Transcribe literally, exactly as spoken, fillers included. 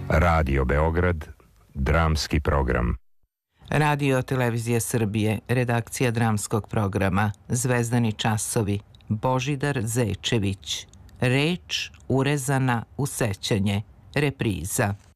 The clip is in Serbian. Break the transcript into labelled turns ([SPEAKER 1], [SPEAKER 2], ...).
[SPEAKER 1] Radio Beograd, dramski program.
[SPEAKER 2] Radio Televizije Srbije, redakcija dramskog programa, Zvezdani časovi, Božidar Zečević. Reč urezana u sećanje, repriza.